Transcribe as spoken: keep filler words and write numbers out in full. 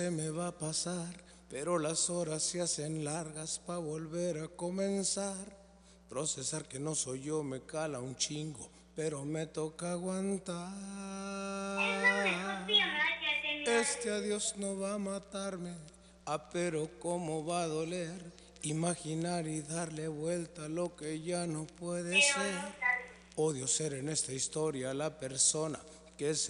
Se me va a pasar, pero las horas se hacen largas pa' volver a comenzar. Procesar que no soy yo me cala un chingo, pero me toca aguantar. Este adiós no va a matarme, ah, pero cómo va a doler. Imaginar y darle vuelta a lo que ya no puede ser. Odio ser en esta historia la persona que se